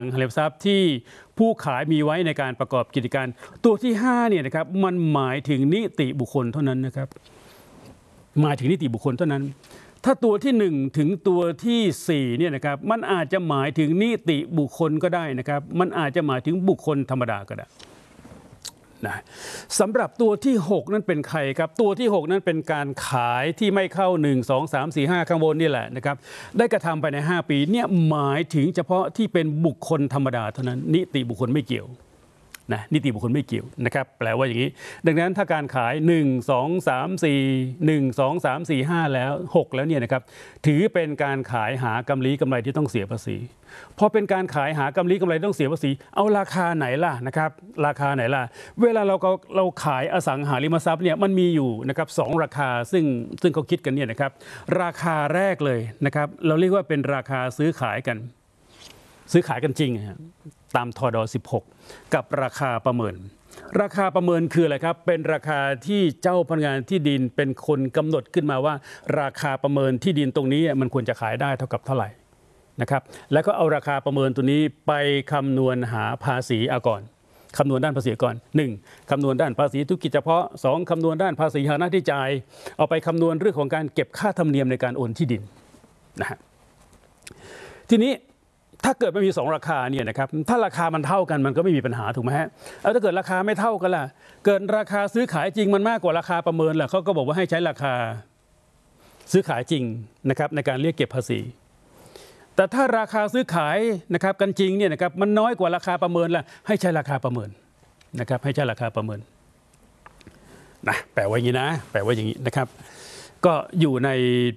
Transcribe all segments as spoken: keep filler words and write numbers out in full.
หาริมทรัพย์ที่ผู้ขายมีไว้ในการประกอบกิจการตัวที่ห้าเนี่ยนะครับมันหมายถึงนิติบุคคลเท่านั้นนะครับหมายถึงนิติบุคคลเท่านั้นถ้าตัวที่หนึ่งถึงตัวที่สี่เนี่ยนะครับมันอาจจะหมายถึงนิติบุคคลก็ได้นะครับมันอาจจะหมายถึงบุคคลธรรมดาก็ได้นะสำหรับตัวที่หกนั้นเป็นใครครับตัวที่หกนั้นเป็นการขายที่ไม่เข้าหนึ่ง สอง สาม สี่ ห้าข้างบนนี่แหละนะครับได้กระทำไปในห้าปีเนี่ยหมายถึงเฉพาะที่เป็นบุคคลธรรมดาเท่านั้นนิติบุคคลไม่เกี่ยวนะนิติบุคคลไม่เกี่ยวนะครับแปลว่าอย่างนี้ดังนั้นถ้าการขายหนึ่ง สอง สาม สี่ หนึ่ง สอง สาม สี่ ห้าแล้วหกแล้วเนี่ยนะครับถือเป็นการขายหากำไรกำไรที่ต้องเสียภาษีพอเป็นการขายหากำไรกำไรต้องเสียภาษีเอาราคาไหนล่ะนะครับราคาไหนล่ะเวลาเราเราขายอสังหาริมทรัพย์เนี่ยมันมีอยู่นะครับสองราคาซึ่งซึ่งเขาคิดกันเนี่ยนะครับราคาแรกเลยนะครับเราเรียกว่าเป็นราคาซื้อขายกันซื้อขายกันจริงตามทดสิบหกกับราคาประเมินราคาประเมินคืออะไรครับเป็นราคาที่เจ้าพนักงานที่ดินเป็นคนกำหนดขึ้นมาว่าราคาประเมินที่ดินตรงนี้มันควรจะขายได้เท่ากับเท่าไหร่นะครับแล้วก็เอาราคาประเมินตัวนี้ไปคำนวณหาภาษีเอาก่อนคำนวณด้านภาษีก่อนหนึ่งคำนวณด้านภาษีธุรกิจเฉพาะสองคำนวณด้านภาษีหาหน้าที่จ่ายเอาไปคำนวณเรื่องของการเก็บค่าธรรมเนียมในการโอนที่ดินนะฮะทีนี้ถ้าเกิดมันมีสองราคาเนี่ยนะครับถ้าราคามันเท่ากันมันก็ไม่มีปัญหาถูกไหมฮะแล้วถ้าเกิดราคาไม่เท่ากันล่ะเกิดราคาซื้อขายจริงมันมากกว่าราคาประเมินล่ะเขาก็บอกว่าให้ใช้ราคาซื้อขายจริงนะครับในการเรียกเก็บภาษีแต่ถ้าราคาซื้อขายนะครับกันจริงเนี่ยนะครับมันน้อยกว่าราคาประเมินล่ะให้ใช้ราคาประเมินนะครับให้ใช้ราคาประเมินนะแปลว่าอย่างนี้นะแปลว่าอย่างนี้นะครับก็อยู่ใน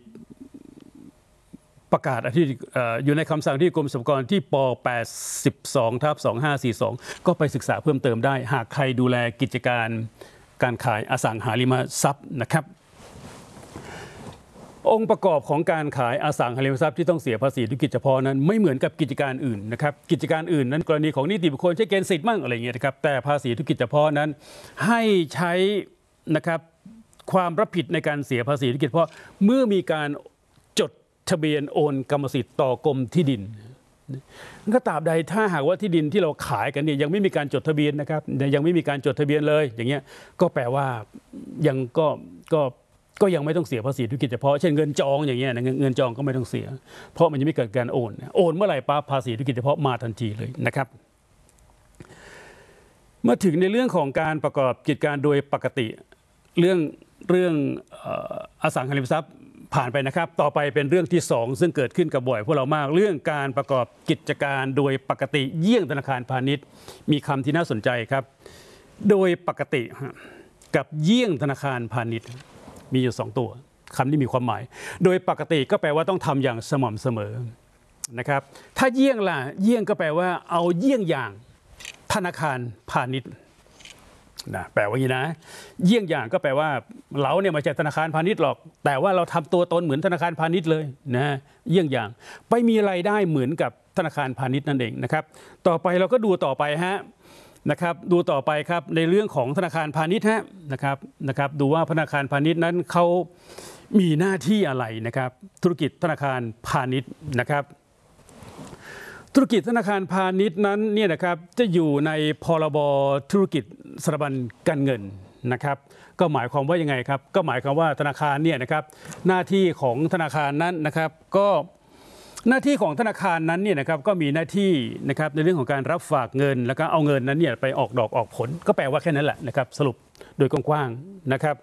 ประกาศที่อยู่ในคำสั่งที่กรมสรรพากรที่ป แปดสิบสอง ทับ สองพันห้าร้อยสี่สิบสอง ก็ไปศึกษาเพิ่มเติมได้หากใครดูแลกิจการการขายอสังหาริมทรัพย์นะครับองค์ประกอบของการขายอสังหาริมทรัพย์ที่ต้องเสียภาษีธุรกิจเฉพาะนั้นไม่เหมือนกับกิจการอื่นนะครับกิจการอื่นนั้นกรณีของนิติบุคคลใช้เกณฑ์สิทธิ์มั่งอะไรอย่างเงี้ยนะครับแต่ภาษีธุรกิจเฉพาะนั้นให้ใช้นะครับความรับผิดในการเสียภาษีธุรกิจเฉพาะเมื่อมีการทะเบียนโอนกรรมสิทธิ์ต่อกรมที่ดินก็ตราบใดถ้าหากว่าที่ดินที่เราขายกันเนี่ยยังไม่มีการจดทะเบียนนะครับยังไม่มีการจดทะเบียนเลยอย่างเงี้ยก็แปลว่ายังก็ก็ก็ยังไม่ต้องเสียภาษีธุรกิจเฉพาะเช่นเงินจองอย่างเงี้ยเงินจองก็ไม่ต้องเสียเพราะมันยังไม่เกิดการโอนโอนเมื่อไหร่ปั๊บภาษีธุรกิจเฉพาะมาทันทีเลยนะครับมาถึงในเรื่องของการประกอบกิจการโดยปกติเรื่องเรื่องอสังหาริมทรัพย์ผ่านไปนะครับต่อไปเป็นเรื่องที่สองซึ่งเกิดขึ้นกับบ่อยพวกเรามากเรื่องการประกอบกิจการโดยปกติเยี่ยงธนาคารพาณิชย์มีคำที่น่าสนใจครับโดยปกติกับเยี่ยงธนาคารพาณิชย์มีอยู่สองตัวคำนี้มีความหมายโดยปกติก็แปลว่าต้องทำอย่างสม่ำเสมอนะครับถ้าเยี่ยงล่ะเยี่ยงก็แปลว่าเอาเยี่ยงอย่างธนาคารพาณิชย์นะแปลว่าอย่างนี้นะเยี่ยงอย่างก็แปลว่าเราเนี่ยไม่ใช่ธนาคารพาณิชย์หรอกแต่ว่าเราทำตัวตนเหมือนธนาคารพาณิชย์เลยนะเยี่ยงอย่างไปมีรายได้เหมือนกับธนาคารพาณิชย์นั่นเองนะครับต่อไปเราก็ดูต่อไปฮะนะครับดูต่อไปครับในเรื่องของธนาคารพาณิชย์ฮะนะครับนะครับดูว่าธนาคารพาณิชย์นั้นเขามีหน้าที่อะไรนะครับธุรกิจธนาคารพาณิชย์นะครับธุรกิจธนาคารพาณิชย์นั้นเนี่ยนะครับจะอยู่ในพรบธุรกิจสถาบันการเงินนะครับก็หมายความว่ายังไงครับก็หมายความว่าธนาคารเนี่ยนะครับหน้าที่ของธนาคารนั้นนะครับก็หน้าที่ของธนาคารนั้นเนี่ยนะครับก็มีหน้าที่นะครับในเรื่องของการรับฝากเงินแล้วก็เอาเงินนั้นเนี่ยไปออกดอกออกผลก็แปลว่าแค่นั้นแหละนะครับสรุปโดยกว้างๆนะครับ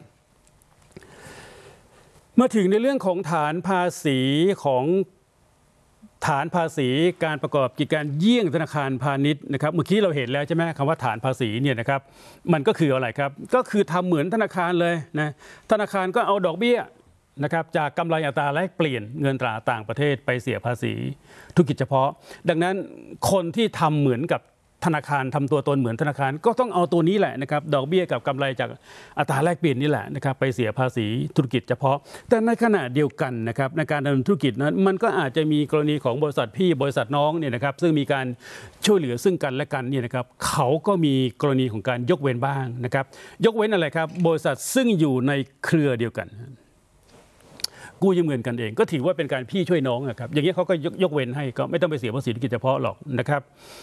มาถึงในเรื่องของฐานภาษีของฐานภาษีการประกอบกิจการเยี่ยงธนาคารพาณิชย์นะครับเมื่อกี้เราเห็นแล้วใช่ไหมคำว่าฐานภาษีเนี่ยนะครับมันก็คืออะไรครับก็คือทำเหมือนธนาคารเลยนะธนาคารก็เอาดอกเบี้ยนะครับจากกำไรอัตราแลกเปลี่ยนเงินตราต่างประเทศไปเสียภาษีธุรกิจเฉพาะดังนั้นคนที่ทำเหมือนกับธนาคารทำตัวตนเหมือนธนาคารก็ต้องเอาตัวนี้แหละนะครับดอกเบี้ยกับกำไรจากอัตราแลกเปลี่ยนนี่แหละนะครับไปเสียภาษีธุรกิจเฉพาะแต่ในขณะเดียวกันนะครับในการดำเนินธุรกิจนั้นมันก็อาจจะมีกรณีของบริษัทพี่บริษัทน้องเนี่ยนะครับซึ่งมีการช่วยเหลือซึ่งกันและกันเนี่ยนะครับเขาก็มีกรณีของการยกเว้นบ้างนะครับยกเว้นอะไรครับบริษัทซึ่งอยู่ในเครือเดียวกันกู้ยืมเงินกันเองก็ถือว่าเป็นการพี่ช่วยน้องนะครับอย่างนี้เขาก็ยกยกเว้นให้ก็ไม่ต้องไปเสียภาษีธุรกิจเฉพาะหรอกนะครับ